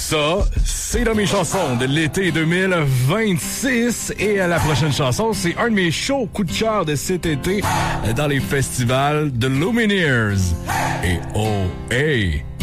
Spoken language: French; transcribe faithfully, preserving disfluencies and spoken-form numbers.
Ça, c'est dans mes chansons de l'été deux mille vingt-six. Et la prochaine chanson, c'est un de mes shows coup de cœur de cet été dans les festivals de Lumineers. Et oh, hey!